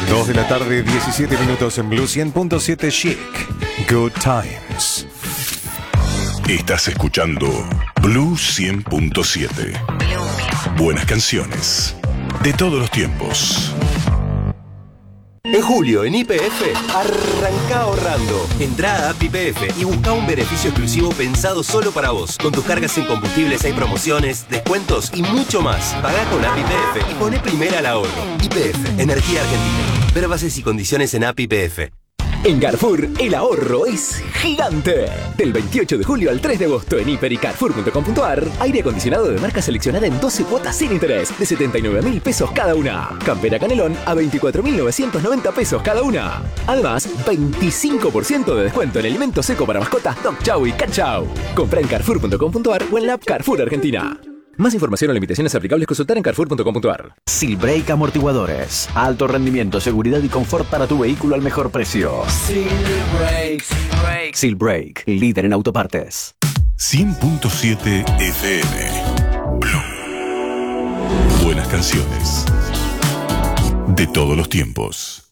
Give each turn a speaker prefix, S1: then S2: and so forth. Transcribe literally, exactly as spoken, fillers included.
S1: dos de la tarde, diecisiete minutos en Blue cien punto siete Chic. Good Times.
S2: Estás escuchando Blue cien punto siete. Buenas canciones de todos los tiempos.
S3: En julio, en Y P F, arranca ahorrando. Entrá a App Y P F y busca un beneficio exclusivo pensado solo para vos. Con tus cargas en combustibles hay promociones, descuentos y mucho más. Pagá con App Y P F y poné primera al ahorro. Y P F, Energía Argentina. Ver bases y condiciones en App Y P F.
S4: En Carrefour, el ahorro es gigante. Del veintiocho de julio al tres de agosto en hiper y carrefour punto com punto ar, aire acondicionado de marca seleccionada en doce cuotas sin interés de setenta y nueve mil pesos cada una. Campera Canelón a veinticuatro mil novecientos noventa pesos cada una. Además, veinticinco por ciento de descuento en alimento seco para mascotas Dog Chow y Cat Chow. Compra en carrefour punto com punto ar o en la app Carrefour Argentina. Más información o limitaciones aplicables consultar en carrefour punto com punto ar.
S5: Silbrake Amortiguadores. Alto rendimiento, seguridad y confort para tu vehículo al mejor precio.
S6: Silbrake. Silbrake.
S5: Silbrake, líder en autopartes.
S2: cien punto siete F M. Blue. Buenas canciones de todos los tiempos.